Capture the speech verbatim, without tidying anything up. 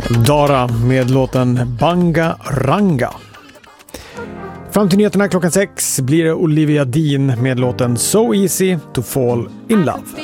Dara med låten Banga Ranga. Fram till nyheterna klockan sex blir det Olivia Dean med låten So Easy to Fall in Love.